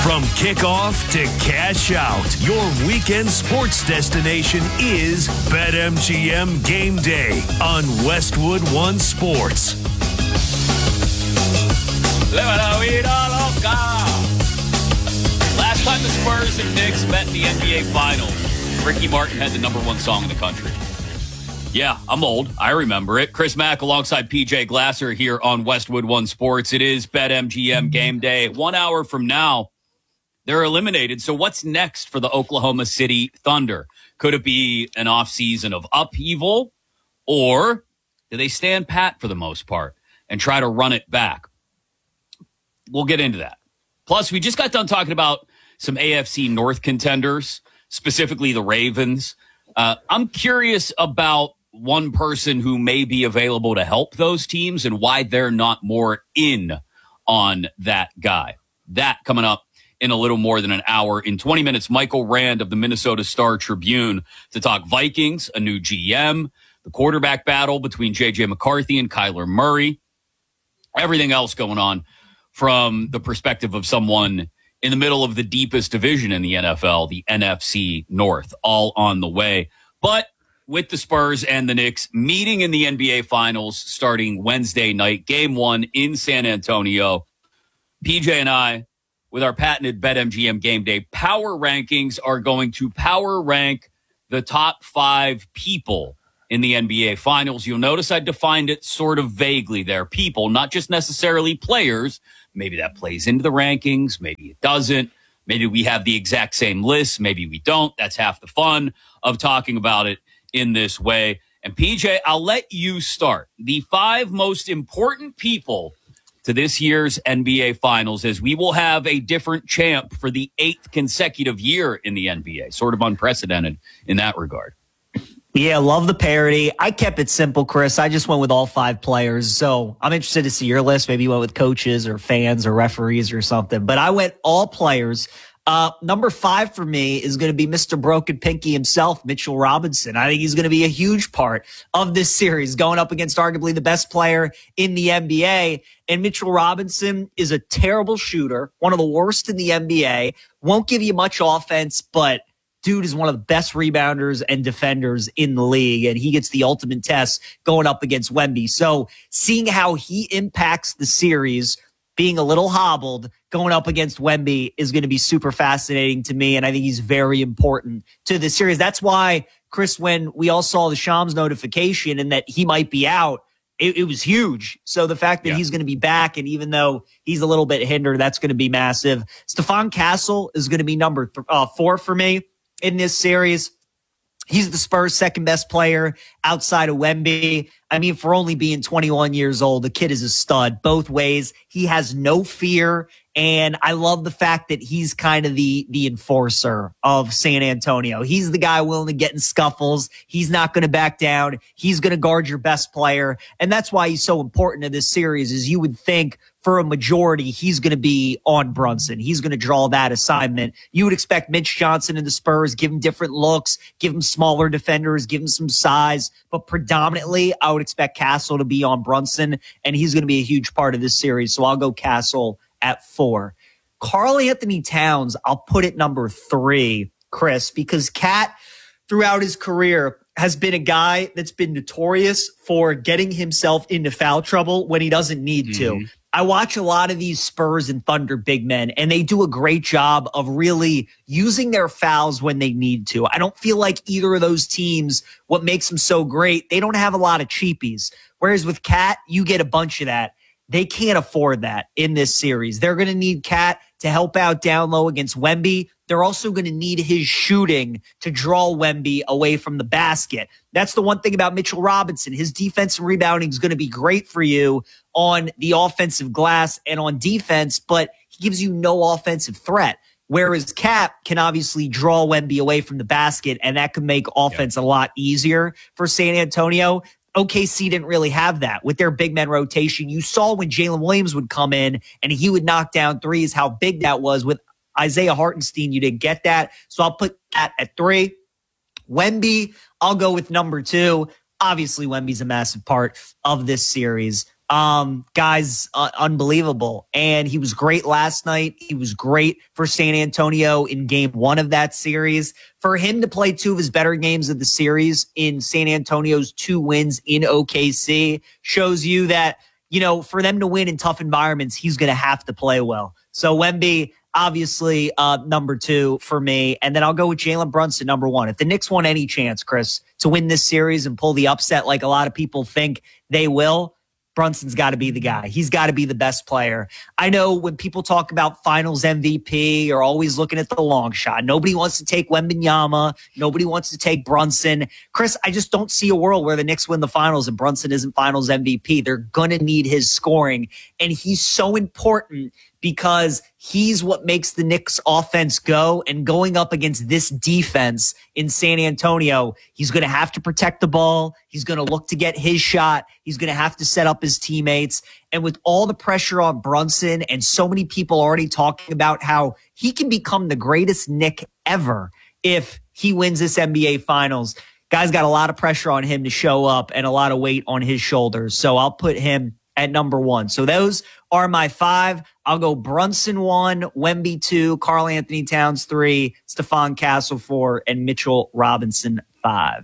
From kickoff to cash out, your weekend sports destination is BetMGM Game Day on Westwood One Sports. Last time the Spurs and Knicks met in the NBA Finals, Ricky Martin had the #1 song in the country. Yeah, I'm old. I remember it. Chris Mack alongside PJ Glasser here on Westwood One Sports. It is BetMGM Game Day. 1 hour from now, they're eliminated. So what's next for the Oklahoma City Thunder? Could it be an offseason of upheaval, or do they stand pat for the most part and try to run it back? We'll get into that. Plus, we just got done talking about some AFC North contenders, specifically the Ravens. I'm curious about one person who may be available to help those teams and why they're not more in on that guy. That coming up in a little more than an hour. In 20 minutes, Michael Rand of the Minnesota Star Tribune to talk Vikings, a new GM, the quarterback battle between J.J. McCarthy and Kyler Murray, everything else going on from the perspective of someone in the middle of the deepest division in the NFL, the NFC North, all on the way. But with the Spurs and the Knicks meeting in the NBA Finals starting Wednesday night, Game 1 in San Antonio, PJ and I, with our patented BetMGM Game Day power rankings, are going to power rank the top 5 people in the NBA Finals. You'll notice I defined it sort of vaguely there. People, not just necessarily players. Maybe that plays into the rankings. Maybe it doesn't. Maybe we have the exact same list. Maybe we don't. That's half the fun of talking about it in this way. And PJ, I'll let you start. The 5 most important people to this year's NBA Finals, as we will have a different champ for the 8th consecutive year in the NBA. Sort of unprecedented in that regard. Yeah, love the parody. I kept it simple, Chris. I just went with all 5 players. So I'm interested to see your list. Maybe you went with coaches or fans or referees or something. But I went all players. Number 5 for me is going to be Mr. Broken Pinky himself, Mitchell Robinson. I think he's going to be a huge part of this series, going up against arguably the best player in the NBA. And Mitchell Robinson is a terrible shooter, one of the worst in the NBA, won't give you much offense, but dude is one of the best rebounders and defenders in the league, and he gets the ultimate test going up against Wemby. So seeing how he impacts the series, being a little hobbled, going up against Wemby is going to be super fascinating to me, and I think he's very important to the series. That's why, Chris, when we all saw the Shams notification and that he might be out, it was huge. So the fact that he's going to be back, and even though he's a little bit hindered, that's going to be massive. Stephon Castle is going to be number 4 for me in this series. He's the Spurs' second best player outside of Wemby. I mean, for only being 21 years old, the kid is a stud both ways. He has no fear. And I love the fact that he's kind of the enforcer of San Antonio. He's the guy willing to get in scuffles. He's not going to back down. He's going to guard your best player. And that's why he's so important to this series, is you would think for a majority, he's going to be on Brunson. He's going to draw that assignment. You would expect Mitch Johnson and the Spurs, give him different looks, give him smaller defenders, give him some size. But predominantly, I would expect Castle to be on Brunson, and he's going to be a huge part of this series. So I'll go Castle at 4. Karl Anthony Towns, I'll put it number 3, Chris, because Cat, throughout his career, has been a guy that's been notorious for getting himself into foul trouble when he doesn't need to. I watch a lot of these Spurs and Thunder big men, and they do a great job of really using their fouls when they need to. I don't feel like either of those teams, what makes them so great, they don't have a lot of cheapies. Whereas with Cat, you get a bunch of that. They can't afford that in this series. They're going to need Cat to help out down low against Wemby. They're also going to need his shooting to draw Wemby away from the basket. That's the one thing about Mitchell Robinson. His defensive rebounding is going to be great for you on the offensive glass and on defense, but he gives you no offensive threat. Whereas Cat can obviously draw Wemby away from the basket, and that could make offense a lot easier for San Antonio. OKC didn't really have that with their big men rotation. You saw when Jalen Williams would come in and he would knock down threes, how big that was. With Isaiah Hartenstein, you didn't get that. So I'll put that at 3. Wemby, I'll go with number 2. Obviously, Wemby's a massive part of this series. Guy's unbelievable. And he was great last night. He was great for San Antonio in game 1 of that series. For him to play 2 of his better games of the series in San Antonio's 2 wins in OKC shows you that, for them to win in tough environments, he's going to have to play well. So Wemby, obviously, number 2 for me. And then I'll go with Jalen Brunson, number 1. If the Knicks want any chance, Chris, to win this series and pull the upset like a lot of people think they will, Brunson's got to be the guy. He's got to be the best player. I know when people talk about finals MVP, are always looking at the long shot. Nobody wants to take Wembanyama. Nobody wants to take Brunson. Chris, I just don't see a world where the Knicks win the finals and Brunson isn't finals MVP. They're going to need his scoring. And he's so important because he's what makes the Knicks offense go. And going up against this defense in San Antonio, he's going to have to protect the ball. He's going to look to get his shot. He's going to have to set up his teammates. And with all the pressure on Brunson and so many people already talking about how he can become the greatest Knick ever if he wins this NBA Finals, guy's got a lot of pressure on him to show up and a lot of weight on his shoulders. So I'll put him at number 1. So those are my 5. I'll go Brunson 1, Wemby 2, Karl Anthony Towns 3, Stephon Castle 4, and Mitchell Robinson 5.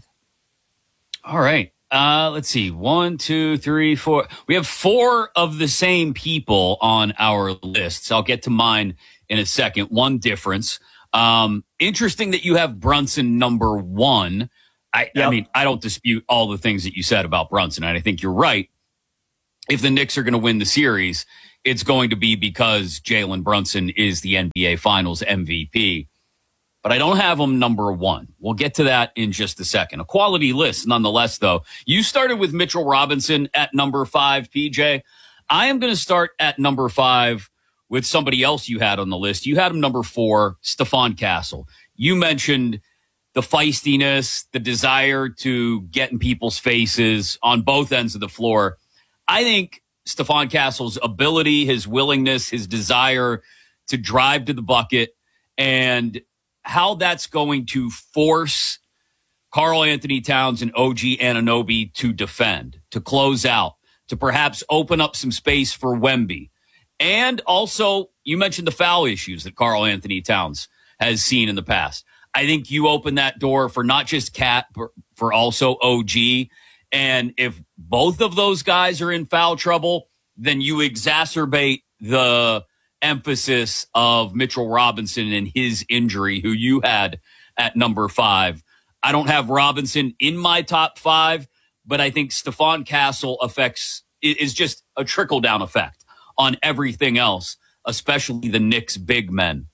All right. Let's see. 1, 2, 3, 4. We have 4 of the same people on our lists. I'll get to mine in a second. One difference. Interesting that you have Brunson number 1. I mean, I don't dispute all the things that you said about Brunson, and I think you're right. If the Knicks are going to win the series, it's going to be because Jalen Brunson is the NBA Finals MVP. But I don't have him number 1. We'll get to that in just a second. A quality list, nonetheless, though. You started with Mitchell Robinson at number 5, PJ. I am going to start at number 5 with somebody else you had on the list. You had him number 4, Stephon Castle. You mentioned the feistiness, the desire to get in people's faces on both ends of the floor. I think Stephon Castle's ability, his willingness, his desire to drive to the bucket, and how that's going to force Karl Anthony Towns and OG Anunoby to defend, to close out, to perhaps open up some space for Wemby. And also, you mentioned the foul issues that Karl Anthony Towns has seen in the past. I think you open that door for not just Cat, but for also OG. And if both of those guys are in foul trouble, then you exacerbate the emphasis of Mitchell Robinson and his injury, who you had at number 5. I don't have Robinson in my top 5, but I think Stephon Castle is just a trickle-down effect on everything else, especially the Knicks' big men.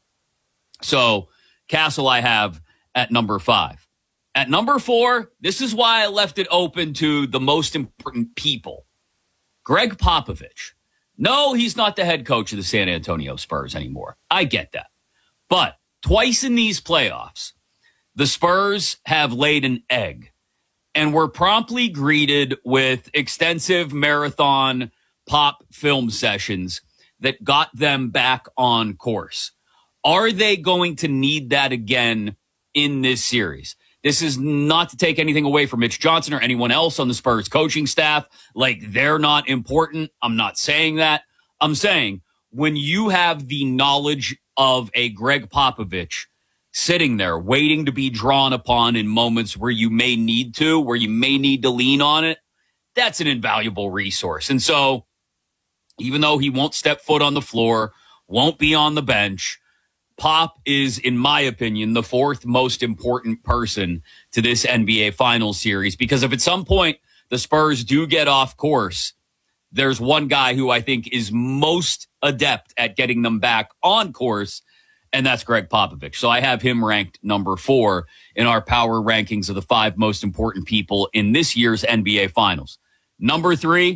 So Castle I have at number 5. At number 4, this is why I left it open to the most important people. Greg Popovich. No, he's not the head coach of the San Antonio Spurs anymore. I get that. But twice in these playoffs, the Spurs have laid an egg and were promptly greeted with extensive marathon pop film sessions that got them back on course. Are they going to need that again in this series? This is not to take anything away from Mitch Johnson or anyone else on the Spurs coaching staff. Like, they're not important. I'm not saying that. I'm saying when you have the knowledge of a Greg Popovich sitting there waiting to be drawn upon in moments where you may need to lean on it, that's an invaluable resource. And so even though he won't step foot on the floor, won't be on the bench, Pop is, in my opinion, the 4th most important person to this NBA Finals series, because if at some point the Spurs do get off course, there's one guy who I think is most adept at getting them back on course, and that's Greg Popovich. So I have him ranked number 4 in our power rankings of the 5 most important people in this year's NBA Finals. Number 3,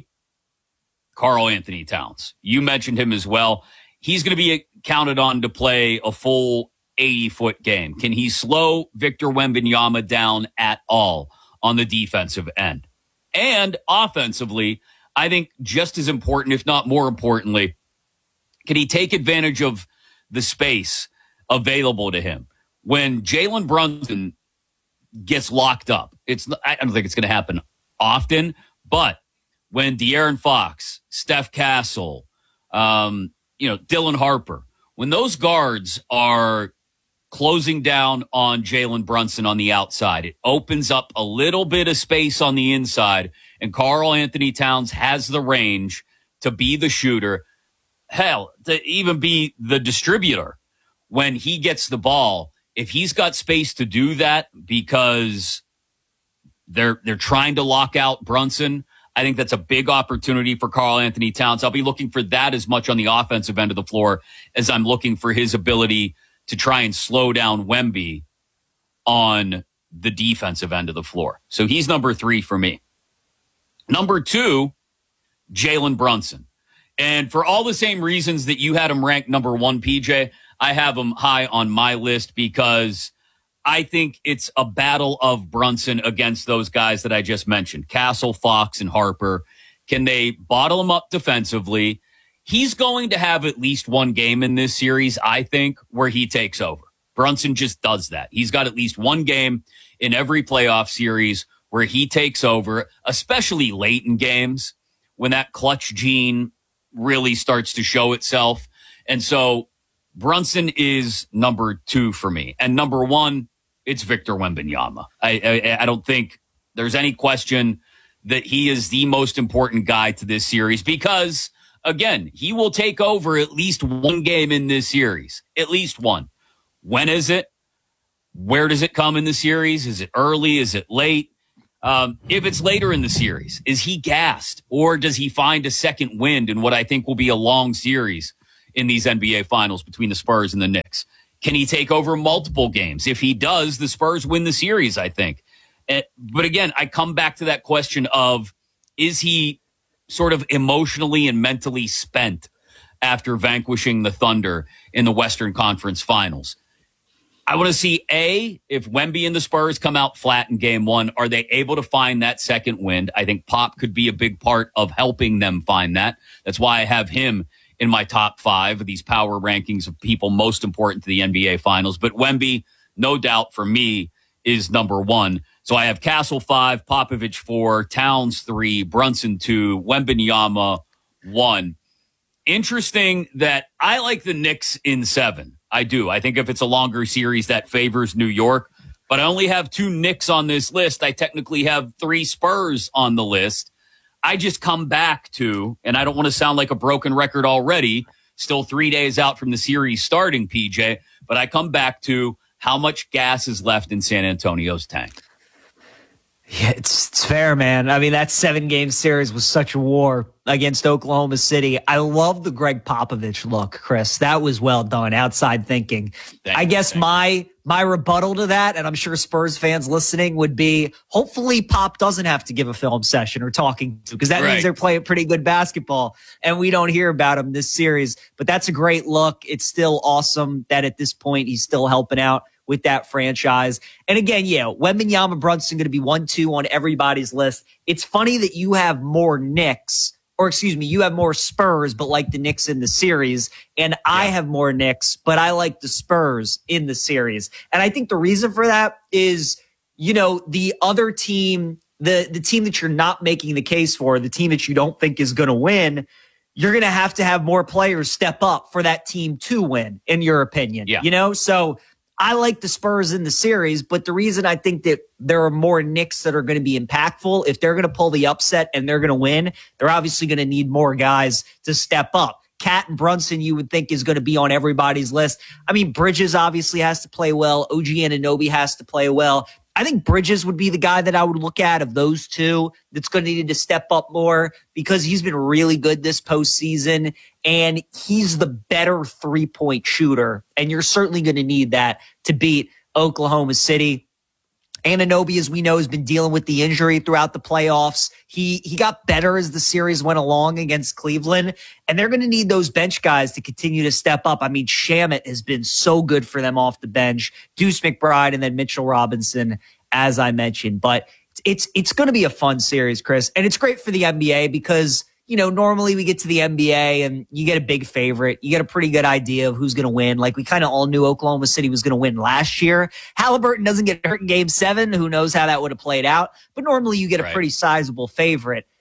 Karl Anthony Towns. You mentioned him as well. He's going to be counted on to play a full 80-foot game. Can he slow Victor Wembanyama down at all on the defensive end? And offensively, I think just as important, if not more importantly, can he take advantage of the space available to him? When Jalen Brunson gets locked up, I don't think it's going to happen often, but when De'Aaron Fox, Steph Castle, Dylan Harper, when those guards are closing down on Jalen Brunson on the outside, it opens up a little bit of space on the inside, and Karl Anthony Towns has the range to be the shooter, hell, to even be the distributor when he gets the ball. If he's got space to do that because they're trying to lock out Brunson, I think that's a big opportunity for Karl Anthony Towns. I'll be looking for that as much on the offensive end of the floor as I'm looking for his ability to try and slow down Wemby on the defensive end of the floor. So he's number 3 for me. Number 2, Jalen Brunson. And for all the same reasons that you had him ranked number 1, PJ, I have him high on my list because I think it's a battle of Brunson against those guys that I just mentioned, Castle, Fox, and Harper. Can they bottle him up defensively? He's going to have at least one game in this series, I think, where he takes over. Brunson just does that. He's got at least one game in every playoff series where he takes over, especially late in games when that clutch gene really starts to show itself. And so Brunson is number 2 for me. And number 1, it's Victor Wembanyama. I don't think there's any question that he is the most important guy to this series because, again, he will take over at least one game in this series. At least one. When is it? Where does it come in the series? Is it early? Is it late? If it's later in the series, is he gassed? Or does he find a second wind in what I think will be a long series in these NBA Finals between the Spurs and the Knicks? Can he take over multiple games? If he does, the Spurs win the series, I think. But again, I come back to that question of, is he sort of emotionally and mentally spent after vanquishing the Thunder in the Western Conference Finals? I want to see, if Wemby and the Spurs come out flat in game 1, are they able to find that second wind? I think Pop could be a big part of helping them find that. That's why I have him in my top 5 of these power rankings of people most important to the NBA Finals. But Wemby, no doubt for me, is number 1. So I have Castle 5, Popovich 4, Towns 3, Brunson 2, Wembanyama 1. Interesting that I like the Knicks in 7. I do. I think if it's a longer series, that favors New York. But I only have 2 Knicks on this list. I technically have 3 Spurs on the list. I just come back to, and I don't want to sound like a broken record already, still 3 days out from the series starting, PJ, but I come back to how much gas is left in San Antonio's tank. Yeah, it's fair, man. I mean, that 7-game series was such a war against Oklahoma City. I love the Greg Popovich look, Chris. That was well done. Outside thinking. I guess my rebuttal to that, and I'm sure Spurs fans listening, would be hopefully Pop doesn't have to give a film session or talking to, because that means they're playing pretty good basketball and we don't hear about him this series. But that's a great look. It's still awesome that at this point he's still helping out with that franchise. And again, Wembanyama, Brunson going to be 1-2 on everybody's list. It's funny that you have more you have more Spurs, but like the Knicks in the series. And I have more Knicks, but I like the Spurs in the series. And I think the reason for that is, the other team, the team that you're not making the case for, the team that you don't think is going to win, you're going to have more players step up for that team to win, in your opinion. Yeah. So I like the Spurs in the series, but the reason I think that there are more Knicks that are going to be impactful, if they're going to pull the upset and they're going to win, they're obviously going to need more guys to step up. Cat and Brunson, you would think, is going to be on everybody's list. I mean, Bridges obviously has to play well. OG Anunoby has to play well. I think Bridges would be the guy that I would look at of those two that's going to need to step up more, because he's been really good this postseason and he's the better 3-point shooter. And you're certainly going to need that to beat Oklahoma City. Anunoby, as we know, has been dealing with the injury throughout the playoffs. He got better as the series went along against Cleveland, and they're going to need those bench guys to continue to step up. I mean, Shamet has been so good for them off the bench, Deuce McBride, and then Mitchell Robinson, as I mentioned. But it's going to be a fun series, Chris, and it's great for the NBA because, normally we get to the NBA and you get a big favorite. You get a pretty good idea of who's going to win. Like we kind of all knew Oklahoma City was going to win last year. Halliburton doesn't get hurt in Game 7. Who knows how that would have played out? But normally you get a pretty sizable favorite.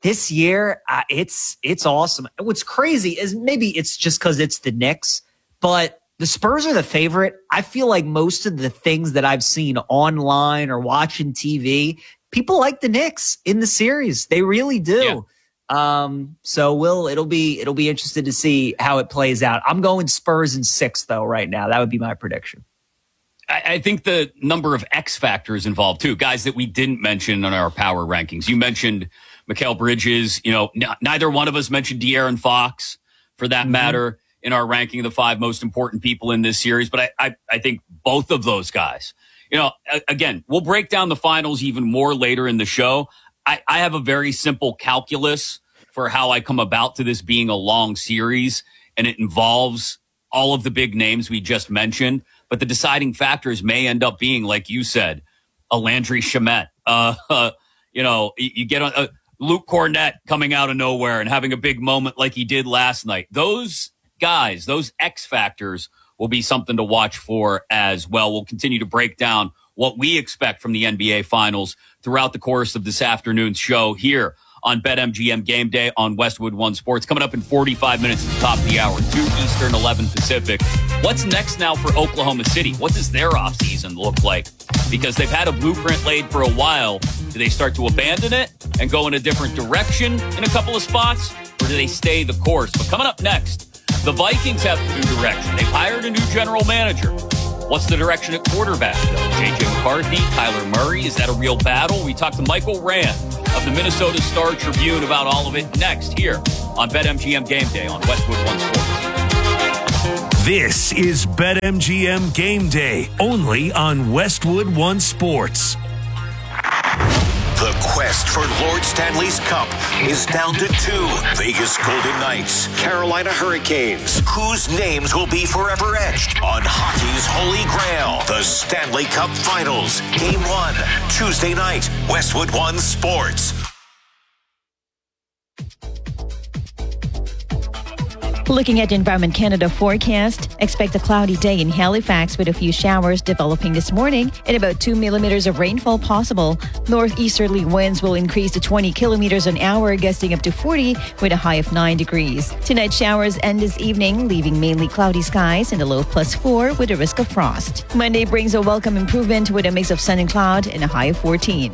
this year, it's awesome. What's crazy is maybe it's just because it's the Knicks, but the Spurs are the favorite. I feel like most of the things that I've seen online or watching TV, people like the Knicks in the series. They really do. Yeah. So it'll be interesting to see how it plays out. I'm going Spurs in 6 though right now. That would be my prediction. I think the number of X factors involved too, guys that we didn't mention in our power rankings. You mentioned Mikal Bridges. Neither one of us mentioned De'Aaron Fox for that matter in our ranking of the 5 most important people in this series. But I think both of those guys, again, we'll break down the finals even more later in the show. I have a very simple calculus for how I come about to this being a long series, and it involves all of the big names we just mentioned. But the deciding factors may end up being, like you said, a Landry Shamet. You get on Luke Cornett coming out of nowhere and having a big moment like he did last night. Those guys, those X factors will be something to watch for as well. We'll continue to break down what we expect from the NBA Finals throughout the course of this afternoon's show here on BetMGM Game Day on Westwood One Sports. Coming up in 45 minutes at the top of the hour, 2 Eastern, 11 Pacific. What's next now for Oklahoma City? What does their offseason look like? Because they've had a blueprint laid for a while. Do they start to abandon it and go in a different direction in a couple of spots? Or do they stay the course? But coming up next, the Vikings have a new direction. They've hired a new general manager. What's the direction at quarterback, though? J.J. McCarthy, Kyler Murray, is that a real battle? We talked to Michael Rand of the Minnesota Star Tribune about all of it next here on BetMGM Game Day on Westwood One Sports. This is BetMGM Game Day, only on Westwood One Sports. The quest for Lord Stanley's Cup is down to 2. Vegas Golden Knights, Carolina Hurricanes. Whose names will be forever etched on hockey's holy grail? The Stanley Cup Finals. Game 1, Tuesday night, Westwood One Sports. Looking at Environment Canada forecast, expect a cloudy day in Halifax with a few showers developing this morning and about 2 millimeters of rainfall possible. Northeasterly winds will increase to 20 kilometers an hour, gusting up to 40 with a high of 9 degrees. Tonight, showers end this evening, leaving mainly cloudy skies and a low of +4 with a risk of frost. Monday brings a welcome improvement with a mix of sun and cloud and a high of 14.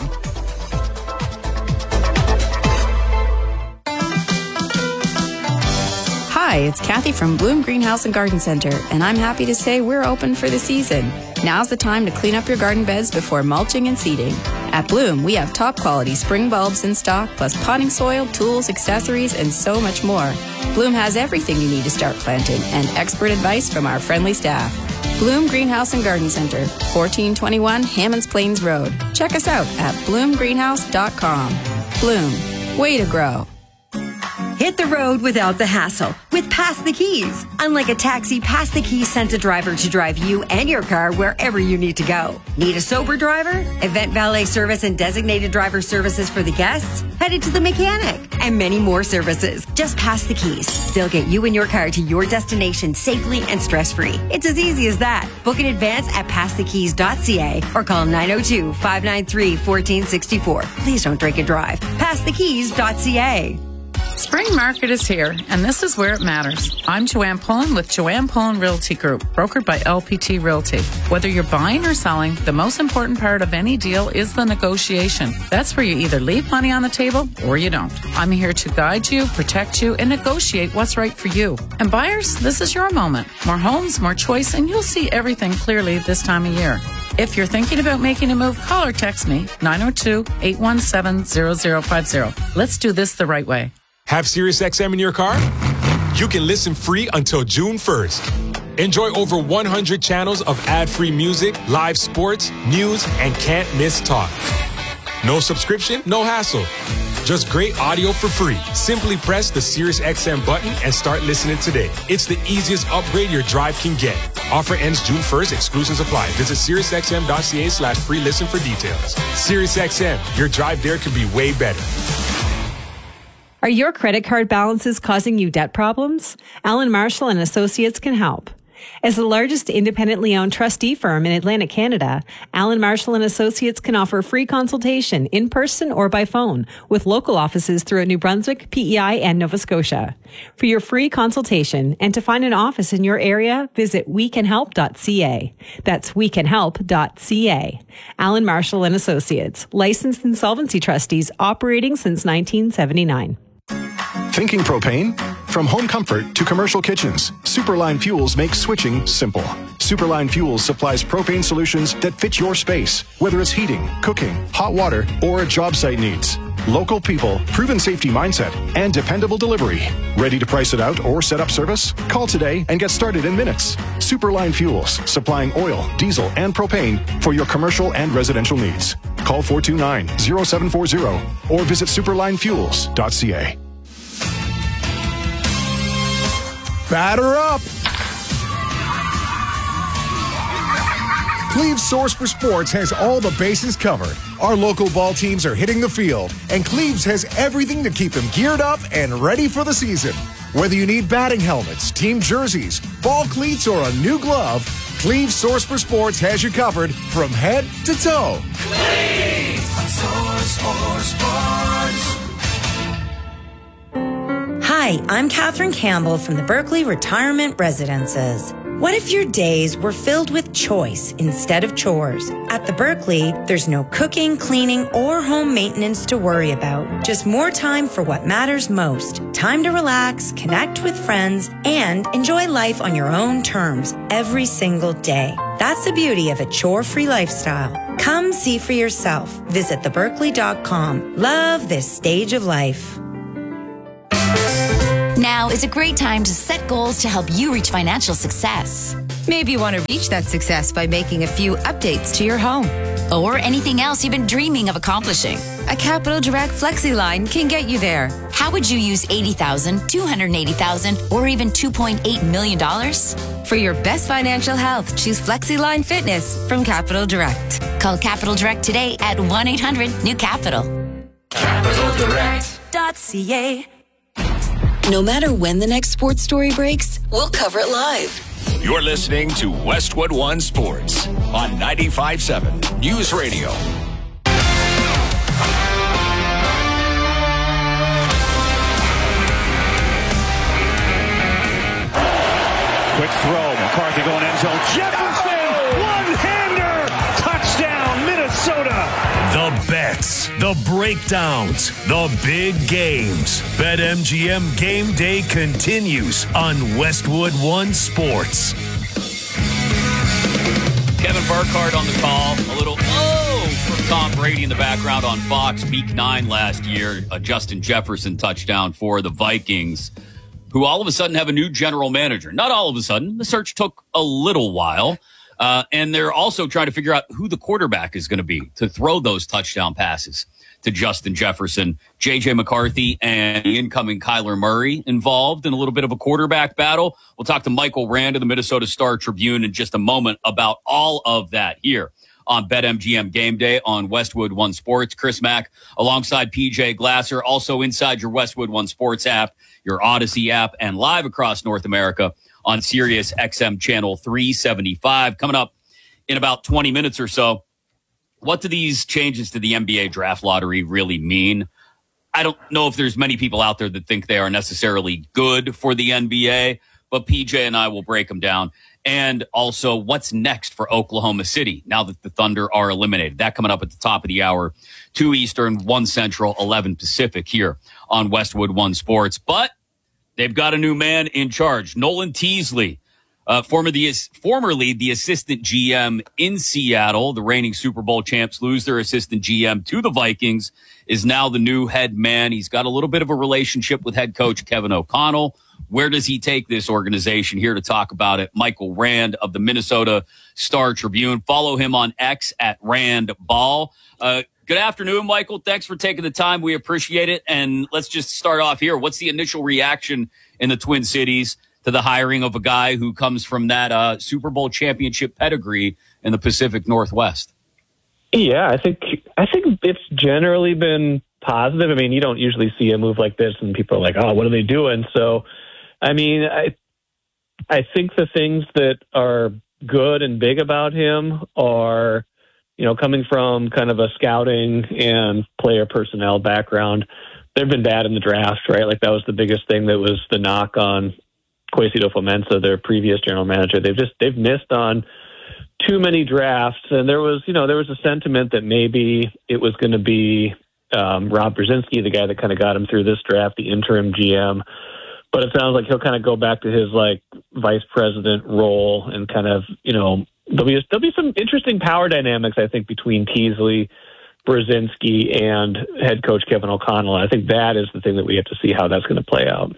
Hi, it's Kathy from Bloom Greenhouse and Garden Center, and I'm happy to say we're open for the season. Now's the time to clean up your garden beds before mulching and seeding. At Bloom, we have top quality spring bulbs in stock, plus potting soil, tools, accessories, and so much more. Bloom has everything you need to start planting and expert advice from our friendly staff. Bloom Greenhouse and Garden Center, 1421 Hammonds Plains Road. Check us out at bloomgreenhouse.com. Bloom, way to grow. Hit the road without the hassle with Pass the Keys. Unlike a taxi, Pass the Keys sends a driver to drive you and your car wherever you need to go. Need a sober driver? Event valet service and designated driver services for the guests? Headed to the mechanic. And many more services. Just Pass the Keys. They'll get you and your car to your destination safely and stress-free. It's as easy as that. Book in advance at passthekeys.ca or call 902-593-1464. Please don't drink and drive. Passthekeys.ca. Spring market is here, and this is where it matters. I'm Joanne Pullen with Joanne Pullen Realty Group, brokered by LPT Realty. Whether you're buying or selling, the most important part of any deal is the negotiation. That's where you either leave money on the table or you don't. I'm here to guide you, protect you, and negotiate what's right for you. And buyers, this is your moment. More homes, more choice, and you'll see everything clearly this time of year. If you're thinking about making a move, call or text me, 902-817-0050. Let's do this the right way. Have SiriusXM in your car? You can listen free until June 1st. Enjoy over 100 channels of ad-free music, live sports, news, and can't-miss talk. No subscription, no hassle. Just great audio for free. Simply press the SiriusXM button and start listening today. It's the easiest upgrade your drive can get. Offer ends June 1st. Exclusions apply. Visit SiriusXM.ca/free listen for details. SiriusXM, your drive there could be way better. Are your credit card balances causing you debt problems? Alan Marshall and Associates can help. As the largest independently owned trustee firm in Atlantic Canada, Allen Marshall & Associates can offer free consultation in person or by phone with local offices throughout New Brunswick, PEI, and Nova Scotia. For your free consultation and to find an office in your area, visit wecanhelp.ca. That's wecanhelp.ca. Allen Marshall & Associates, licensed insolvency trustees operating since 1979. Thinking propane? From home comfort to commercial kitchens, Superline Fuels makes switching simple. Superline Fuels supplies propane solutions that fit your space, whether it's heating, cooking, hot water, or a job site needs. Local people, proven safety mindset, and dependable delivery. Ready to price it out or set up service? Call today and get started in minutes. Superline Fuels, supplying oil, diesel, and propane for your commercial and residential needs. Call 429-0740 or visit superlinefuels.ca. Batter up! Cleve's Source for Sports has all the bases covered. Our local ball teams are hitting the field, and Cleve's has everything to keep them geared up and ready for the season. Whether you need batting helmets, team jerseys, ball cleats, or a new glove, Cleve's Source for Sports has you covered from head to toe. Cleve's Source for Sports. Hi, I'm Katherine Campbell from the Berkeley Retirement Residences. What if your days were filled with choice instead of chores? At the Berkeley, there's no cooking, cleaning, or home maintenance to worry about. Just more time for what matters most. Time to relax, connect with friends, and enjoy life on your own terms every single day. That's the beauty of a chore-free lifestyle. Come see for yourself. Visit theberkeley.com. Love this stage of life. Now is a great time to set goals to help you reach financial success. Maybe you want to reach that success by making a few updates to your home. Or anything else you've been dreaming of accomplishing. A Capital Direct FlexiLine can get you there. How would you use $80,000, $280,000, or even $2.8 million? For your best financial health, choose FlexiLine Fitness from Capital Direct. Call Capital Direct today at 1-800-NEW-CAPITAL. CapitalDirect.ca. No matter when the next sports story breaks, we'll cover it live. You're listening to Westwood One Sports on 95.7 News Radio. Quick throw. McCarthy going end zone. Jefferson! One-hander! Touchdown, Minnesota! The bets, the breakdowns, the big games. BetMGM Game Day continues on Westwood One Sports. Kevin Burkhardt on the call. A little from Tom Brady in the background on Fox. Week 9 last year. A Justin Jefferson touchdown for the Vikings, who all of a sudden have a new general manager. Not all of a sudden. The search took a little while. And they're also trying to figure out who the quarterback is going to be to throw those touchdown passes to Justin Jefferson. J.J. McCarthy and the incoming Kyler Murray involved in a little bit of a quarterback battle. We'll talk to Michael Rand of the Minnesota Star-Tribune in just a moment about all of that here on BetMGM Game Day on Westwood One Sports. Chris Mack alongside PJ Glasser, also inside your Westwood One Sports app, your Odyssey app, and live across North America on Sirius XM Channel 375. Coming up in about 20 minutes or so, what do these changes to the NBA draft lottery really mean? I don't know if there's many people out there that think they are necessarily good for the NBA, but PJ and I will break them down. And also, what's next for Oklahoma City now that the Thunder are eliminated? That coming up at the top of the hour, 2 Eastern, 1 Central, 11 Pacific here on Westwood One Sports. But they've got a new man in charge, Nolan Teasley, formerly the assistant GM in Seattle. The reigning Super Bowl champs lose their assistant GM to the Vikings, is now the new head man. He's got a little bit of a relationship with head coach Kevin O'Connell. Where does he take this organization? Here to talk about it, Michael Rand of the Minnesota Star-Tribune. Follow him on X at Rand Ball. Good afternoon, Michael. Thanks for taking the time. We appreciate it. And let's just start off here. What's the initial reaction in the Twin Cities to the hiring of a guy who comes from that Super Bowl championship pedigree in the Pacific Northwest? Yeah, I think it's generally been positive. I mean, you don't usually see a move like this and people are like, oh, what are they doing? So, I mean, I think the things that are good and big about him are, coming from kind of a scouting and player personnel background. They've been bad in the draft, right? Like that was the biggest thing that was the knock on Kwesi Adofo-Mensah, their previous general manager. They've missed on too many drafts, and there was a sentiment that maybe it was going to be Rob Brzezinski, the guy that kind of got him through this draft, the interim GM. But it sounds like he'll kind of go back to his vice president role and kind of, there'll be some interesting power dynamics, I think, between Teasley, Brzezinski, and head coach Kevin O'Connell. I think that is the thing that we have to see how that's going to play out.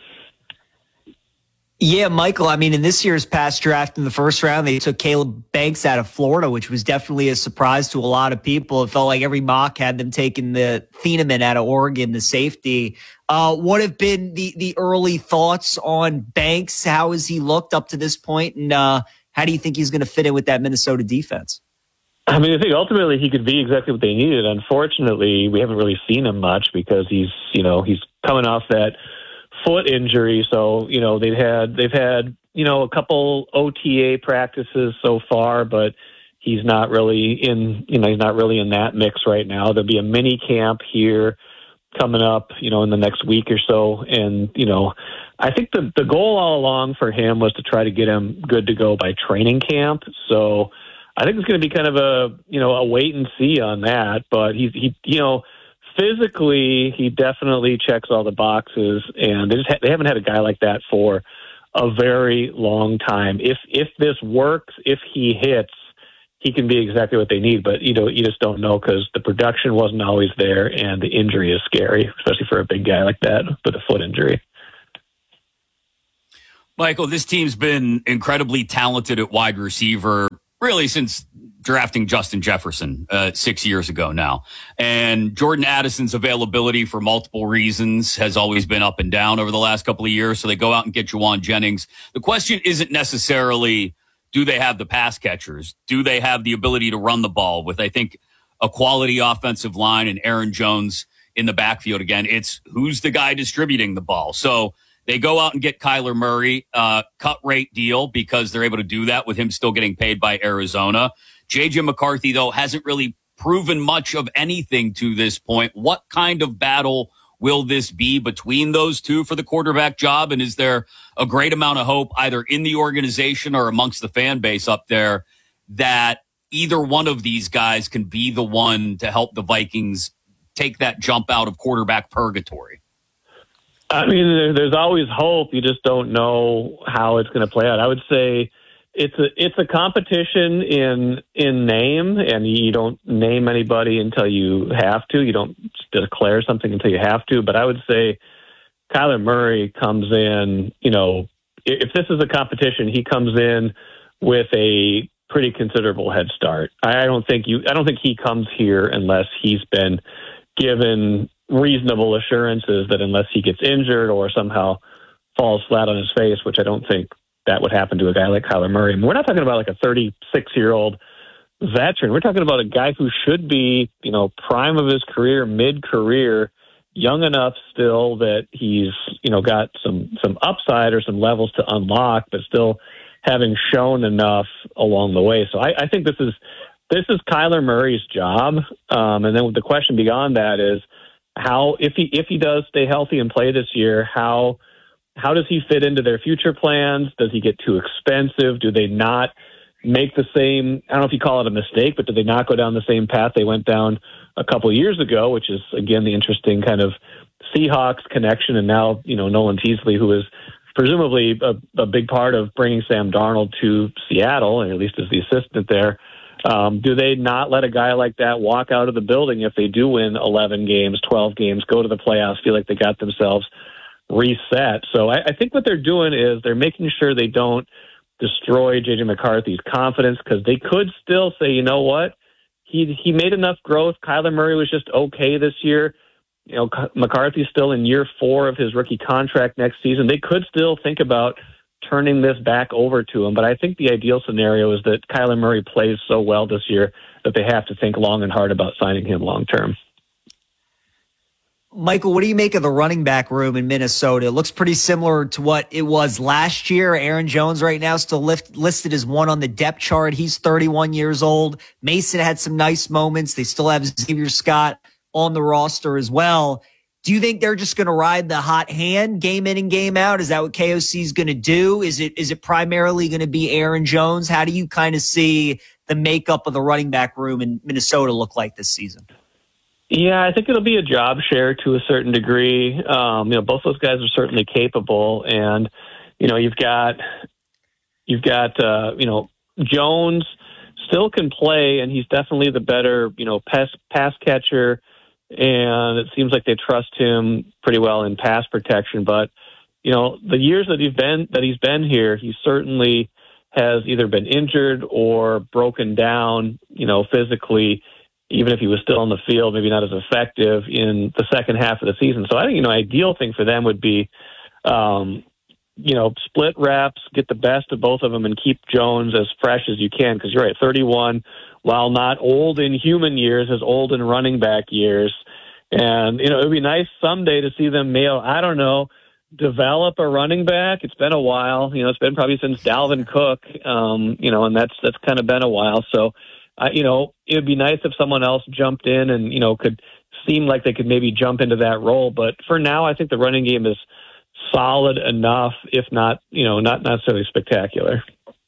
Yeah, Michael, I mean, in this year's past draft in the first round, they took Caleb Banks out of Florida, which was definitely a surprise to a lot of people. It felt like every mock had them taking the Thieneman out of Oregon, the safety. What have been the early thoughts on Banks? How has he looked up to this point? And how do you think he's going to fit in with that Minnesota defense? I mean, I think ultimately he could be exactly what they needed. Unfortunately, we haven't really seen him much because he's coming off that foot injury. So, they've had, a couple OTA practices so far, but he's not really in that mix right now. There'll be a mini camp here coming up, in the next week or so. And, I think the goal all along for him was to try to get him good to go by training camp. So I think it's going to be kind of a wait and see on that, but he physically, he definitely checks all the boxes, and they haven't had a guy like that for a very long time. If this works, if he hits, he can be exactly what they need, but you just don't know because the production wasn't always there, and the injury is scary, especially for a big guy like that with a foot injury. Michael, this team's been incredibly talented at wide receiver, really since drafting Justin Jefferson 6 years ago now. And Jordan Addison's availability for multiple reasons has always been up and down over the last couple of years. So they go out and get Juwan Jennings. The question isn't necessarily, do they have the pass catchers? Do they have the ability to run the ball with, I think, a quality offensive line and Aaron Jones in the backfield again? It's who's the guy distributing the ball. So they go out and get Kyler Murray, cut rate deal because they're able to do that with him still getting paid by Arizona. J.J. McCarthy, though, hasn't really proven much of anything to this point. What kind of battle will this be between those two for the quarterback job? And is there a great amount of hope either in the organization or amongst the fan base up there that either one of these guys can be the one to help the Vikings take that jump out of quarterback purgatory? I mean, there's always hope. You just don't know how it's going to play out. I would say it's a competition in name, and you don't name anybody until you have to. You don't declare something until you have to. But I would say Kyler Murray comes in, if this is a competition, he comes in with a pretty considerable head start. I don't think he comes here unless he's been given reasonable assurances that unless he gets injured or somehow falls flat on his face, which I don't think that would happen to a guy like Kyler Murray. I mean, we're not talking about like a 36-year-old veteran. We're talking about a guy who should be, prime of his career, mid-career, young enough still that he's, got some upside or some levels to unlock, but still having shown enough along the way. So I think this is Kyler Murray's job. And then the question beyond that is how, if he does stay healthy and play this year, how does he fit into their future plans? Does he get too expensive? Do they not make the same, I don't know if you call it a mistake, but do they not go down the same path they went down a couple of years ago, which is, again, the interesting kind of Seahawks connection. And now, Nolan Teasley, who is presumably a big part of bringing Sam Darnold to Seattle, and at least as the assistant there. Do they not let a guy like that walk out of the building if they do win 11 games, 12 games, go to the playoffs, feel like they got themselves reset? So I think what they're doing is they're making sure they don't destroy J.J. McCarthy's confidence, because they could still say, you know what, he made enough growth. Kyler Murray was just okay this year. McCarthy's still in year 4 of his rookie contract next season. They could still think about turning this back over to him. But I think the ideal scenario is that Kyler Murray plays so well this year that they have to think long and hard about signing him long term. Michael, what do you make of the running back room in Minnesota? It looks pretty similar to what it was last year. Aaron Jones right now still listed as one on the depth chart. He's 31 years old. Mason had some nice moments. They still have Xavier Scott on the roster as well. Do you think they're just going to ride the hot hand game in and game out? Is that what KOC is going to do? Is it primarily going to be Aaron Jones? How do you kind of see the makeup of the running back room in Minnesota look like this season? Yeah, I think it'll be a job share to a certain degree. Both those guys are certainly capable, and you've got Jones still can play, and he's definitely the better pass catcher, and it seems like they trust him pretty well in pass protection. But the years that he's been here, he certainly has either been injured or broken down, physically. Even if he was still on the field, maybe not as effective in the second half of the season. So I think, ideal thing for them would be, split reps, get the best of both of them, and keep Jones as fresh as you can. Because you're right, 31, while not old in human years, is old in running back years. And, it would be nice someday to see them develop a running back. It's been a while. It's been probably since Dalvin Cook, and that's kind of been a while. So, it would be nice if someone else jumped in and, could seem like they could maybe jump into that role. But for now, I think the running game is solid enough, if not, not necessarily spectacular.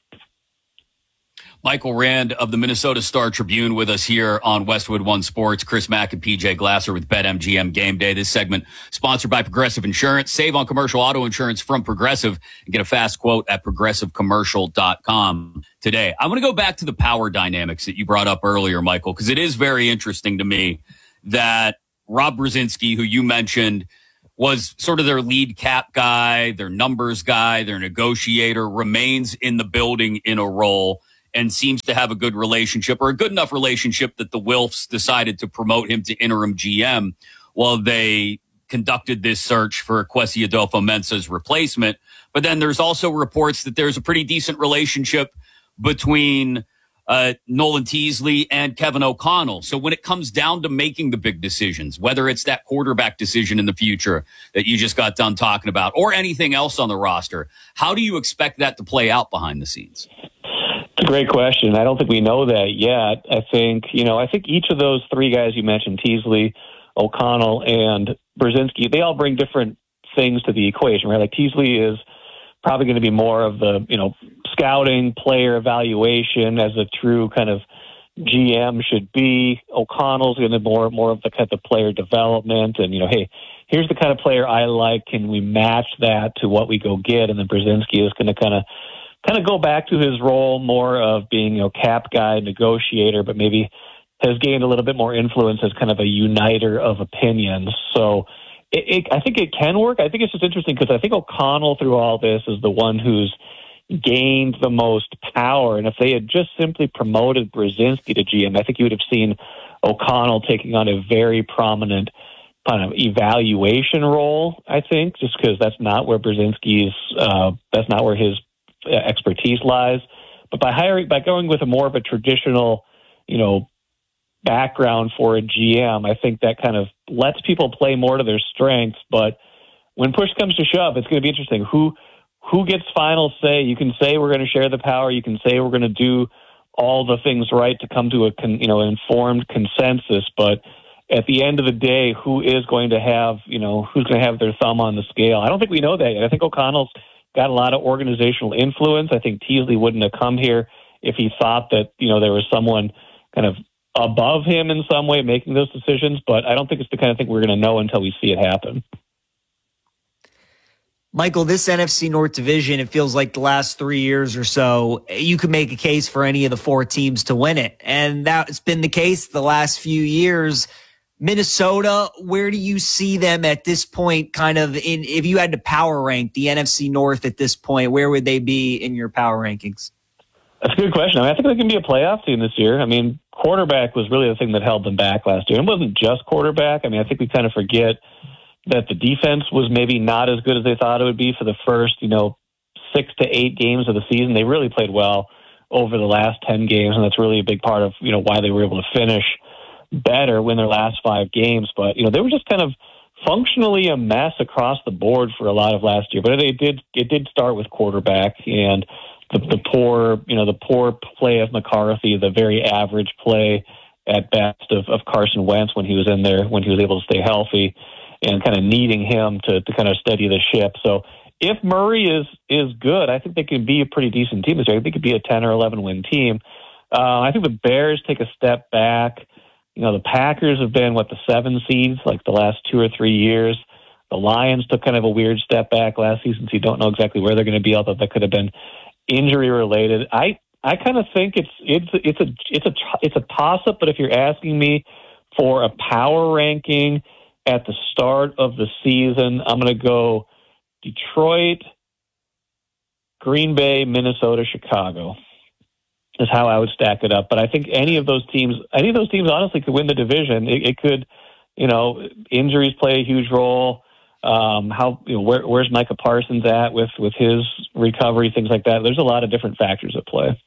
Michael Rand of the Minnesota Star-Tribune with us here on Westwood One Sports. Chris Mack and PJ Glasser with BetMGM Game Day. This segment sponsored by Progressive Insurance. Save on commercial auto insurance from Progressive and get a fast quote at progressivecommercial.com today. I want to go back to the power dynamics that you brought up earlier, Michael, because it is very interesting to me that Rob Brzezinski, who you mentioned, was sort of their lead cap guy, their numbers guy, their negotiator, remains in the building in a role and seems to have a good relationship, or a good enough relationship that the Wilfs decided to promote him to interim GM while they conducted this search for Kwesi Adolfo-Mensah's replacement. But then there's also reports that there's a pretty decent relationship between Nolan Teasley and Kevin O'Connell. So when it comes down to making the big decisions, whether it's that quarterback decision in the future that you just got done talking about, or anything else on the roster, how do you expect that to play out behind the scenes? It's a great question. I don't think we know that yet. I think each of those three guys you mentioned, Teasley, O'Connell, and Brzezinski, they all bring different things to the equation, right? Like Teasley is probably going to be more of the, scouting, player evaluation as a true kind of GM should be. O'Connell's going to be more of the kind of player development and, hey, here's the kind of player I like. Can we match that to what we go get? And then Brzezinski is going to kind of go back to his role more of being, cap guy, negotiator, but maybe has gained a little bit more influence as kind of a uniter of opinions. So I think it can work. I think it's just interesting because I think O'Connell through all this is the one who's gained the most power. And if they had just simply promoted Brzezinski to GM, I think you would have seen O'Connell taking on a very prominent kind of evaluation role, I think, just because that's not where that's not where his expertise lies. But by going with a more of a traditional, background for a GM, I think that kind of lets people play more to their strengths. But when push comes to shove, it's going to be interesting. Who gets final say? You can say we're going to share the power. You can say we're going to do all the things right to come to informed consensus. But at the end of the day, who is going to have, who's going to have their thumb on the scale? I don't think we know that yet. I think O'Connell's got a lot of organizational influence. I think Teasley wouldn't have come here if he thought that, there was someone kind of above him in some way making those decisions. But I don't think it's the kind of thing we're going to know until we see it happen. Michael, this NFC North division, it feels like the last 3 years or so, you could make a case for any of the four teams to win it. And that's been the case the last few years. Minnesota, where do you see them at this point, kind of if you had to power rank the NFC North at this point, where would they be in your power rankings? That's a good question. I think they can be a playoff team this year. Quarterback was really the thing that held them back last year. It wasn't just quarterback. I think we kind of forget that the defense was maybe not as good as they thought it would be for the first, 6 to 8 games of the season. They really played well over the last 10 games, and that's really a big part of, why they were able to finish better, win their last 5 games. But, they were just kind of functionally a mess across the board for a lot of last year. But it did start with quarterback and the poor play of McCarthy, the very average play at best of Carson Wentz when he was in there, when he was able to stay healthy, and kind of needing him to kind of steady the ship. So if Murray is good, I think they can be a pretty decent team this year. I think they could be a 10 or 11 win team. I think the Bears take a step back. The Packers have been, the 7 seeds, like the last 2 or 3 years. The Lions took kind of a weird step back last season, so you don't know exactly where they're going to be, although that could have been injury related. I kind of think it's a toss-up, but if you're asking me for a power ranking at the start of the season, I'm going to go Detroit, Green Bay, Minnesota, Chicago is how I would stack it up. But I think any of those teams honestly could win the division. It could, injuries play a huge role. Where's Micah Parsons at with his recovery, things like that. There's a lot of different factors at play.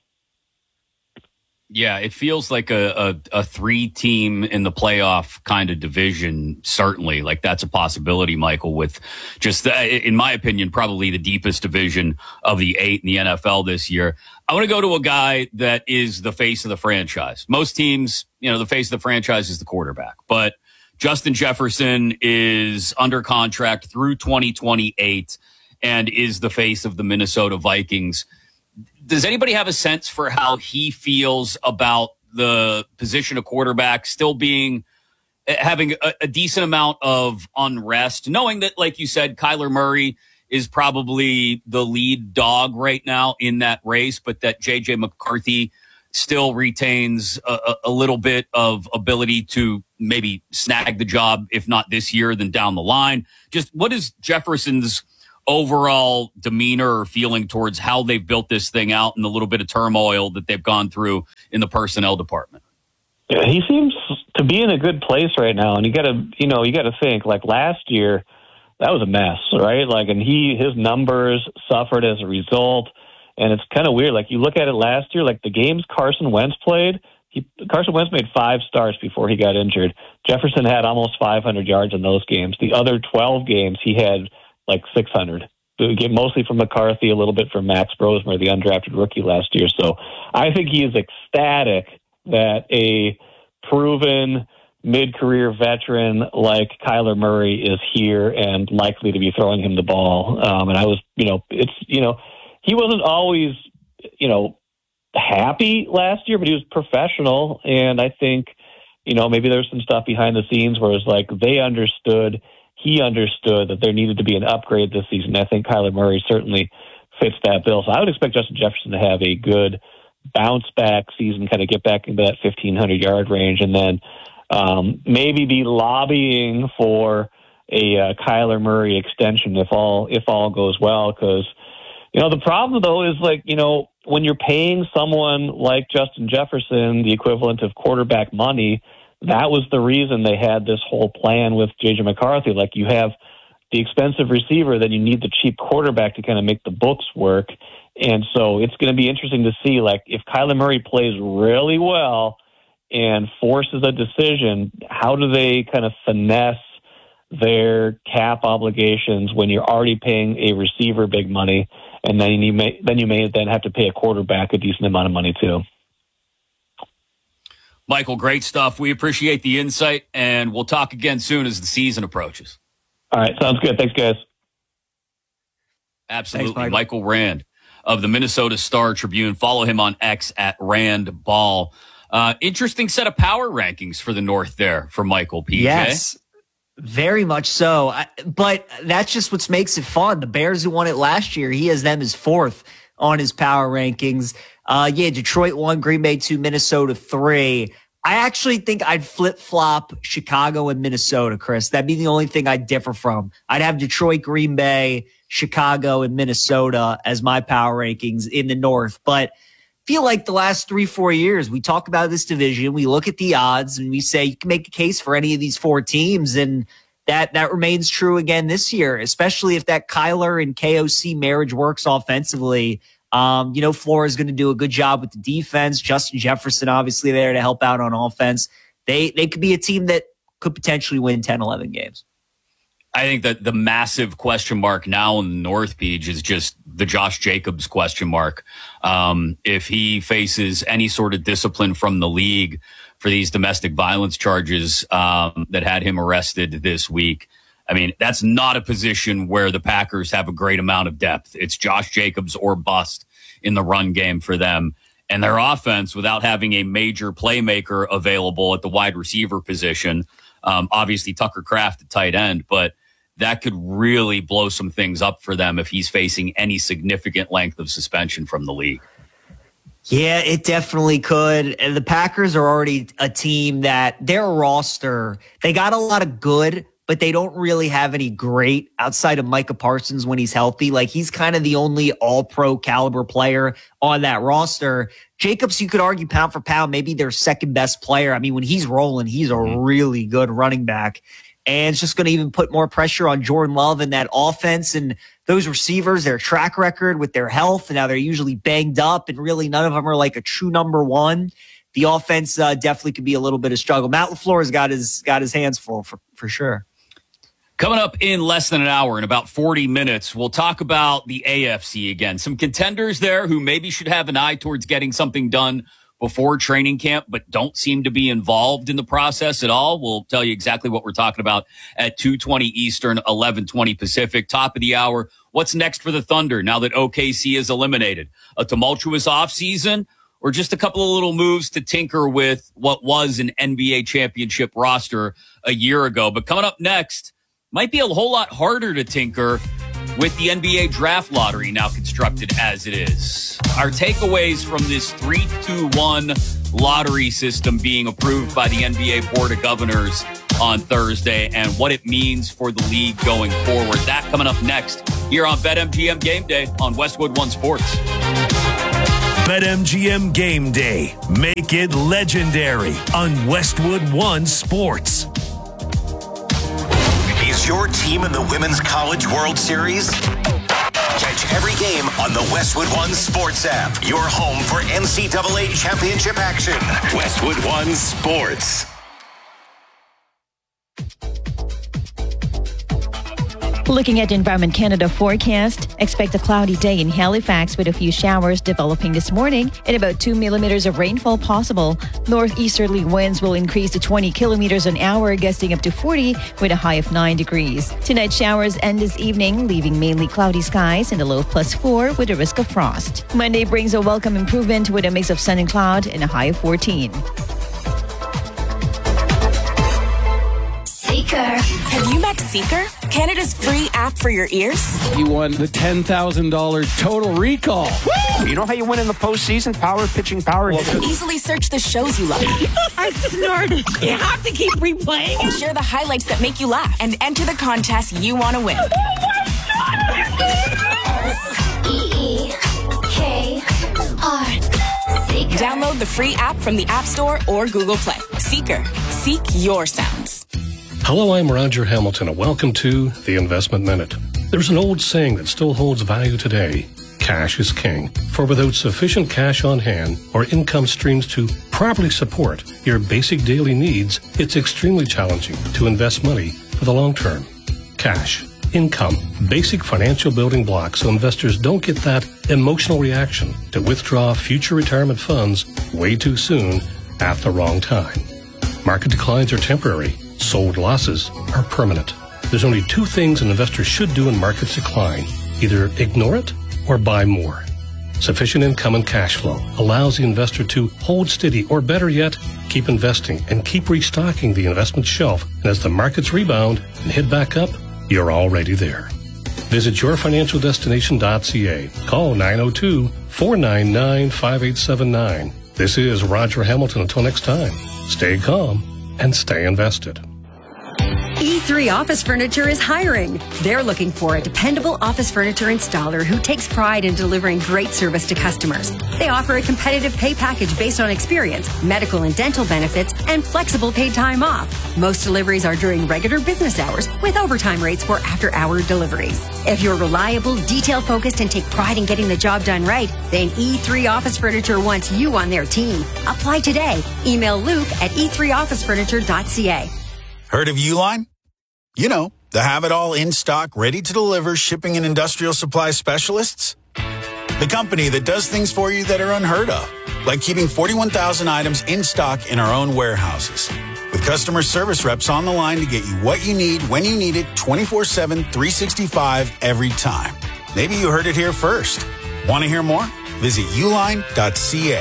Yeah, it feels like a 3-team in the playoff kind of division. Certainly, like that's a possibility, Michael, with just, in my opinion, probably the deepest division of the 8 in the NFL this year. I want to go to a guy that is the face of the franchise. Most teams, the face of the franchise is the quarterback, but Justin Jefferson is under contract through 2028 and is the face of the Minnesota Vikings. Does anybody have a sense for how he feels about the position of quarterback still having a decent amount of unrest, knowing that, like you said, Kyler Murray is probably the lead dog right now in that race, but that J.J. McCarthy still retains a little bit of ability to maybe snag the job, if not this year, then down the line? Just what is Jefferson's overall demeanor or feeling towards how they've built this thing out and the little bit of turmoil that they've gone through in the personnel department? Yeah, he seems to be in a good place right now. And you got to think, like last year, that was a mess, right? Like, and his numbers suffered as a result. And it's kind of weird. Like, you look at it last year, like the games Carson Wentz played, Carson Wentz made 5 starts before he got injured. Jefferson had almost 500 yards in those games. The other 12 games, he had like 600. Mostly from McCarthy, a little bit from Max Brosmer, the undrafted rookie last year. So I think he is ecstatic that a proven mid-career veteran like Kyler Murray is here and likely to be throwing him the ball. And I was, he wasn't always, happy last year, but he was professional. And I think, maybe there's some stuff behind the scenes where it's like he understood that there needed to be an upgrade this season. I think Kyler Murray certainly fits that bill. So I would expect Justin Jefferson to have a good bounce-back season, kind of get back into that 1,500-yard range, and then maybe be lobbying for a Kyler Murray extension if all goes well. Because, the problem, though, is when you're paying someone like Justin Jefferson the equivalent of quarterback money, that was the reason they had this whole plan with J.J. McCarthy. Like, you have the expensive receiver, then you need the cheap quarterback to kind of make the books work. And so it's going to be interesting to see, like, if Kyler Murray plays really well and forces a decision, how do they kind of finesse their cap obligations when you're already paying a receiver big money, and then you may have to pay a quarterback a decent amount of money too. Michael, great stuff. We appreciate the insight, and we'll talk again soon as the season approaches. All right, sounds good. Thanks, guys. Absolutely. Thanks, Michael Rand of the Minnesota Star-Tribune. Follow him on X at RandBall. Interesting set of power rankings for the North there for Michael, PJ. Yes, very much so. But that's just what makes it fun. The Bears, who won it last year, he has them as 4th on his power rankings. Detroit 1, Green Bay 2, Minnesota 3. I actually think I'd flip-flop Chicago and Minnesota, Chris. That'd be the only thing I'd differ from. I'd have Detroit, Green Bay, Chicago, and Minnesota as my power rankings in the North. But feel like the last 3-4 years, we talk about this division, we look at the odds, and we say you can make a case for any of these 4 teams, and that remains true again this year, especially if that Kyler and KOC marriage works offensively. Flores is going to do a good job with the defense. Justin Jefferson, obviously, there to help out on offense. They could be a team that could potentially win 10, 11 games. I think that the massive question mark now in the North Beach is just the Josh Jacobs question mark. If he faces any sort of discipline from the league for these domestic violence charges that had him arrested this week, I mean, that's not a position where the Packers have a great amount of depth. It's Josh Jacobs or bust in the run game for them. And their offense, without having a major playmaker available at the wide receiver position, obviously Tucker Kraft at tight end, but that could really blow some things up for them if he's facing any significant length of suspension from the league. Yeah, it definitely could. And the Packers are already a team that their roster, they got a lot of good, but they don't really have any great outside of Micah Parsons when he's healthy. Like, he's kind of the only all-pro caliber player on that roster. Jacobs, you could argue pound for pound, maybe their second best player. I mean, when he's rolling, he's a really good running back. And it's just going to even put more pressure on Jordan Love and that offense and those receivers, their track record with their health. And now they're usually banged up, and really none of them are like a true number one. The offense definitely could be a little bit of struggle. Matt LaFleur's got his hands full for sure. Coming up in less than an hour, in about 40 minutes, we'll talk about the AFC again. Some contenders there who maybe should have an eye towards getting something done before training camp, but don't seem to be involved in the process at all. We'll tell you exactly what we're talking about at 2:20 Eastern, 11:20 Pacific. Top of the hour, what's next for the Thunder now that OKC is eliminated? A tumultuous offseason, or just a couple of little moves to tinker with what was an NBA championship roster a year ago? But coming up next, might be a whole lot harder to tinker with the NBA draft lottery now constructed as it is. Our takeaways from this 3-2-1 lottery system being approved by the NBA Board of Governors on Thursday, and what it means for the league going forward. That coming up next here on BetMGM Game Day on Westwood One Sports. BetMGM Game Day. Make it legendary on Westwood One Sports. Is your team in the Women's College World Series? Catch every game on the Westwood One Sports app. Your home for NCAA championship action. Westwood One Sports. Looking at Environment Canada forecast, expect a cloudy day in Halifax with a few showers developing this morning and about 2 millimeters of rainfall possible. Northeasterly winds will increase to 20 kilometers an hour, gusting up to 40 with a high of 9 degrees. Tonight, showers end this evening, leaving mainly cloudy skies and a low of +4 with a risk of frost. Monday brings a welcome improvement with a mix of sun and cloud and a high of 14. Seeker. Have you met Seeker? Canada's free app for your ears? He won the $10,000 Total Recall. Woo! You know how you win in the postseason? Power, pitching, power. Easily search the shows you love. I snorted. You have to keep replaying. And share the highlights that make you laugh. And enter the contest you want to win. Oh my God! Seeker. Download the free app from the App Store or Google Play. Seeker. Seek your sounds. Hello, I'm Roger Hamilton, and welcome to The Investment Minute. There's an old saying that still holds value today. Cash is king. For without sufficient cash on hand or income streams to properly support your basic daily needs, it's extremely challenging to invest money for the long term. Cash, income, basic financial building blocks so investors don't get that emotional reaction to withdraw future retirement funds way too soon at the wrong time. Market declines are temporary. Sold losses are permanent. There's only two things an investor should do in markets decline. Either ignore it or buy more. Sufficient income and cash flow allows the investor to hold steady, or better yet, keep investing and keep restocking the investment shelf. And as the markets rebound and hit back up, you're already there. Visit yourfinancialdestination.ca. Call 902-499-5879. This is Roger Hamilton. Until next time, stay calm and stay invested. E3 Office Furniture is hiring. They're looking for a dependable office furniture installer who takes pride in delivering great service to customers. They offer a competitive pay package based on experience, medical and dental benefits, and flexible paid time off. Most deliveries are during regular business hours with overtime rates for after-hour deliveries. If you're reliable, detail-focused, and take pride in getting the job done right, then E3 Office Furniture wants you on their team. Apply today. Email Luke at e3officefurniture.ca. Heard of Uline? You know, The have-it-all in stock, ready to deliver shipping and industrial supply specialists? The company that does things for you that are unheard of, like keeping 41,000 items in stock in our own warehouses. With customer service reps on the line to get you what you need when you need it 24/7, 365 every time. Maybe you heard it here first. Want to hear more? Visit uline.ca.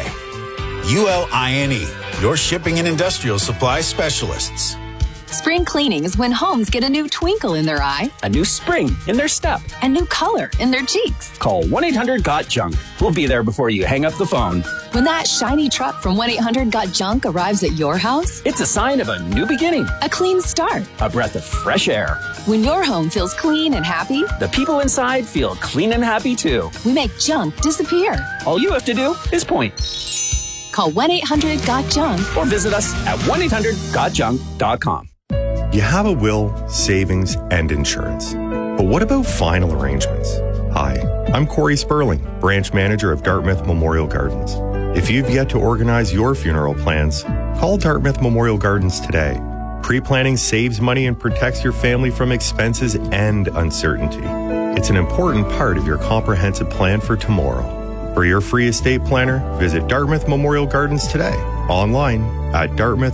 ULINE, your shipping and industrial supply specialists. Spring cleaning is when homes get a new twinkle in their eye, A new spring in their step. a new color in their cheeks. Call 1-800-GOT-JUNK. We'll be there before you hang up the phone. When that shiny truck from 1-800-GOT-JUNK arrives at your house, It's a sign of a new beginning, a clean start. a breath of fresh air. When your home feels clean and happy, The people inside feel clean and happy too. we make junk disappear. All you have to do is point. Call 1-800-GOT-JUNK or visit us at 1-800-GOTJUNK.com. You have a will, savings, and insurance. But what about final arrangements? Hi, I'm Corey Sperling, branch manager of Dartmouth Memorial Gardens. If you've yet to organize your funeral plans, call Dartmouth Memorial Gardens today. Pre-planning saves money and protects your family from expenses and uncertainty. It's an important part of your comprehensive plan for tomorrow. For your free estate planner, visit Dartmouth Memorial Gardens today. Online at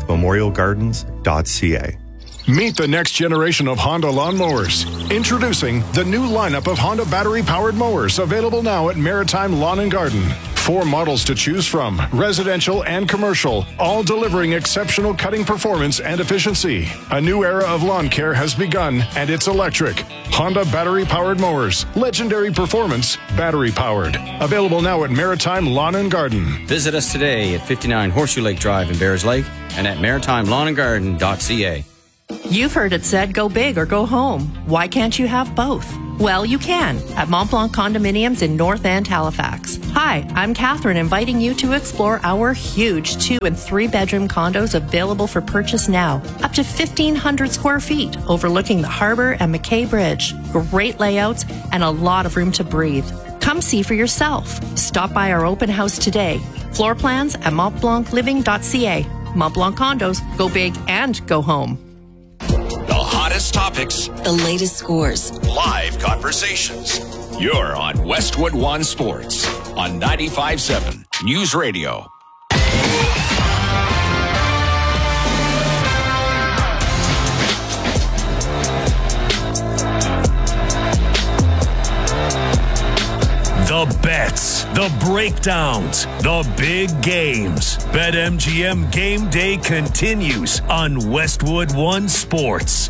dartmouthmemorialgardens.ca. Meet the next generation of Honda lawnmowers. Introducing the new lineup of Honda battery-powered mowers, available now at Maritime Lawn and Garden. 4 models to choose from, residential and commercial, all delivering exceptional cutting performance and efficiency. A new era of lawn care has begun, and it's electric. Honda battery-powered mowers. Legendary performance, battery-powered. Available now at Maritime Lawn and Garden. Visit us today at 59 Horseshoe Lake Drive in Bears Lake and at maritimelawnandgarden.ca. You've heard it said, go big or go home. Why can't you have both? Well, you can at Mont Blanc Condominiums in North End, Halifax. Hi, I'm Catherine, inviting you to explore our huge 2- and 3-bedroom condos available for purchase now. Up to 1,500 square feet, overlooking the harbor and McKay Bridge. Great layouts and a lot of room to breathe. Come see for yourself. Stop by our open house today. Floor plans at montblancliving.ca. Mont Blanc Condos, go big and go home. The hottest topics, the latest scores, live conversations. You're on Westwood One Sports on 95.7 News Radio. The bets, the breakdowns, the big games. BetMGM Game Day continues on Westwood One Sports.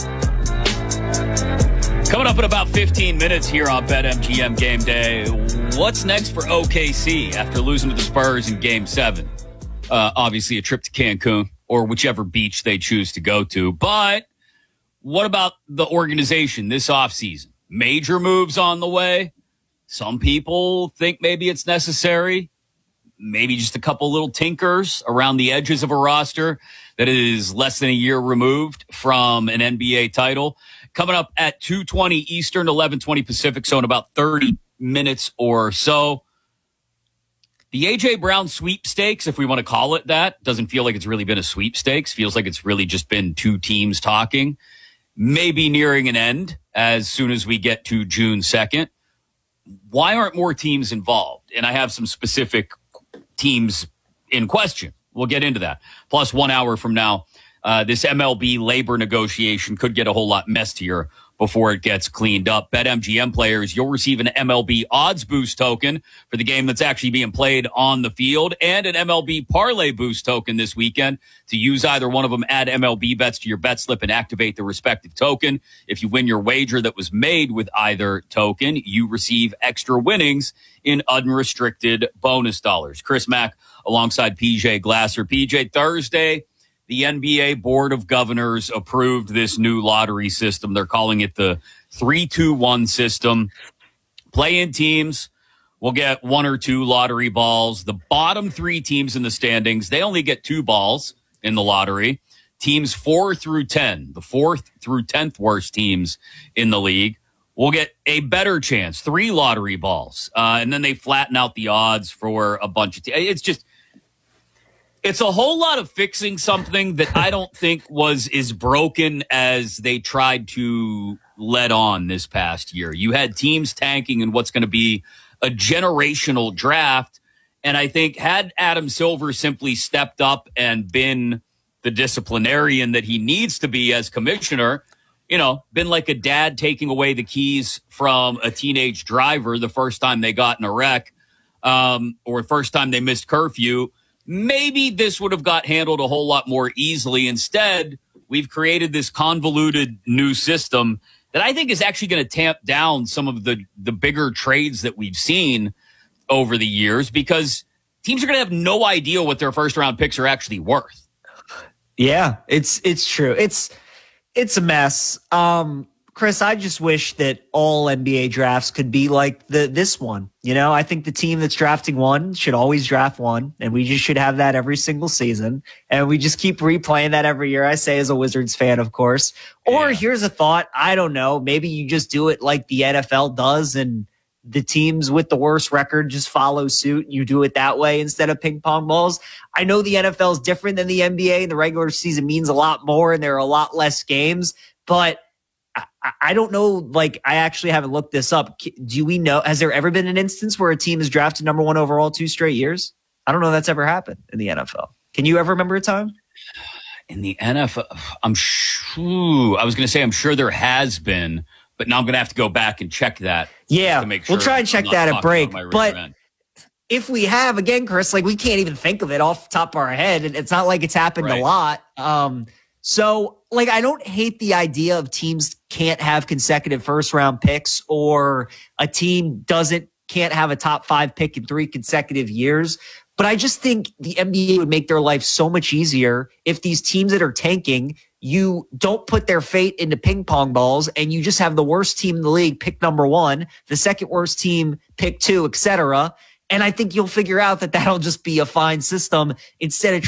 Coming up in about 15 minutes here on BetMGM Game Day. What's next for OKC after losing to the Spurs in Game 7? Obviously a trip to Cancun or whichever beach they choose to go to. But what about the organization this offseason? Major moves on the way. Some people think maybe it's necessary. Maybe just a couple little tinkers around the edges of a roster that is less than a year removed from an NBA title. Coming up at 2:20 Eastern, 11:20 Pacific, so in about 30 minutes or so. The A.J. Brown sweepstakes, if we want to call it that, doesn't feel like it's really been a sweepstakes. Feels like it's really just been two teams talking. Maybe nearing an end as soon as we get to June 2nd. Why aren't more teams involved? And I have some specific teams in question. We'll get into that. Plus, 1 hour from now, this MLB labor negotiation could get a whole lot messier before it gets cleaned up. BetMGM players, you'll receive an MLB odds boost token for the game that's actually being played on the field and an MLB parlay boost token this weekend. To use either one of them, add MLB bets to your bet slip and activate the respective token. If you win your wager that was made with either token, you receive extra winnings in unrestricted bonus dollars. Chris Mack alongside PJ Glasser. PJ, Thursday, the NBA Board of Governors approved this new lottery system. They're calling it the 3-2-1 system. Play-in teams will get 1 or 2 lottery balls. The bottom 3 teams in the standings, they only get 2 balls in the lottery. Teams 4 through 10, the 4th through 10th worst teams in the league, will get a better chance, 3 lottery balls. And then they flatten out the odds for a bunch of teams. It's just... It's a whole lot of fixing something that I don't think was as broken as they tried to let on this past year. You had teams tanking in what's going to be a generational draft. And I think had Adam Silver simply stepped up and been the disciplinarian that he needs to be as commissioner, been like a dad taking away the keys from a teenage driver the first time they got in a wreck, or first time they missed curfew, maybe this would have got handled a whole lot more easily. Instead, we've created this convoluted new system that I think is actually going to tamp down some of the bigger trades that we've seen over the years, because teams are going to have no idea what their first round picks are actually worth. Yeah, it's true. It's a mess. Chris, I just wish that all NBA drafts could be like this one. I think the team that's drafting one should always draft one, and we just should have that every single season. And we just keep replaying that every year, I say, as a Wizards fan, of course. Or here's a thought. I don't know. Maybe you just do it like the NFL does, and the teams with the worst record just follow suit. You do it that way instead of ping pong balls. I know the NFL is different than the NBA, and the regular season means a lot more, and there are a lot less games, but I don't know. I actually haven't looked this up. Do we know, has there ever been an instance where a team is drafted number one overall 2 straight years? I don't know if that's ever happened in the NFL. Can you ever remember a time? In the NFL, I'm sure there has been, but now I'm going to have to go back and check that. Yeah, to make sure we'll try and check that at break. But if we have, again, Chris, we can't even think of it off the top of our head. It's not like it's happened a lot. So I don't hate the idea of teams can't have consecutive first round picks, or a team can't have a top 5 pick in 3 consecutive years. But I just think the NBA would make their life so much easier if these teams that are tanking, you don't put their fate into ping pong balls, and you just have the worst team in the league pick number 1, the second worst team pick 2, etc. And I think you'll figure out that that'll just be a fine system instead of